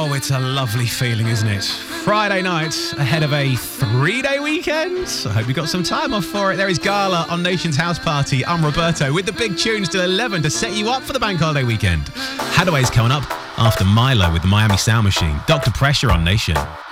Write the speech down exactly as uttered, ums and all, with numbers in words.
Oh, it's a lovely feeling, isn't it? Friday night ahead of a three-day weekend. I hope you got some time off for it. There is Gala on Nation's House Party. I'm Roberto with the big tunes till eleven to set you up for the bank holiday weekend. Hadaway's coming up after Milo with the Miami Sound Machine. Doctor Pressure on Nation.